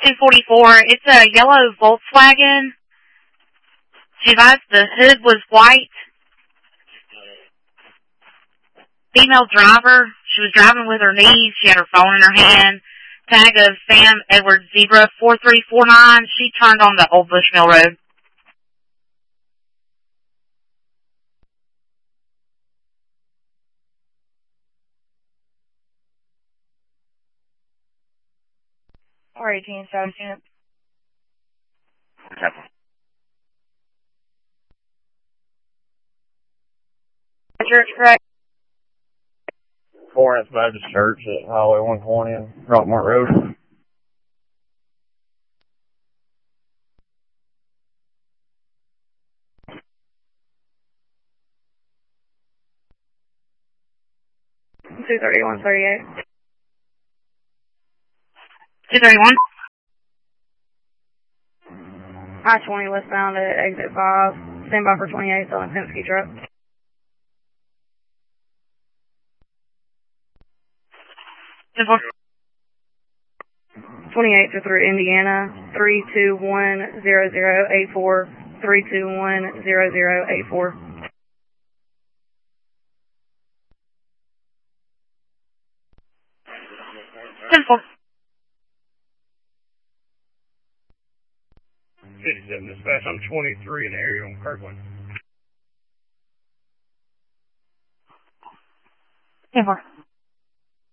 244. It's a yellow Volkswagen. She advised the hood was white. Female driver. She was driving with her knees. She had her phone in her hand. Tag of Sam Edward Zebra 4349. She turned on the Old Bush Mill Road. R18 South Unit. Church, correct? Florence Baptist Church at Highway 120 and Rockmart Road. Two 3138. 231. I-20 westbound at exit 5. Stand by for 28 selling Penske truck. 28 to through Indiana, 3210084, 3210084. 10-4. 57 dispatch, I'm 23 in the area on Kirkland. 10-4.